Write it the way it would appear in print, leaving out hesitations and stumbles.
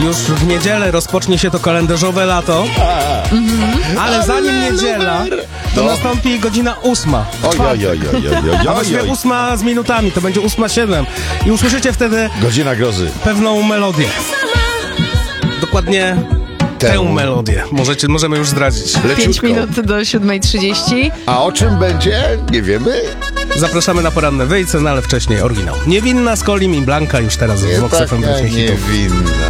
Już w niedzielę rozpocznie się to kalendarzowe lato, ale zanim niedziela, to nastąpi godzina 8. A właściwie 8 z minutami, to będzie 8:07 i usłyszycie wtedy Godzina grozy. pewną melodię. Dokładnie tę melodię. Możemy już zdradzić. 5 minut do 7:30. A o czym będzie? Nie wiemy. Zapraszamy na poranne wyjce, no ale wcześniej oryginał. Niewinna z Kolim i Blanka już teraz w Vox FM. Niewinna.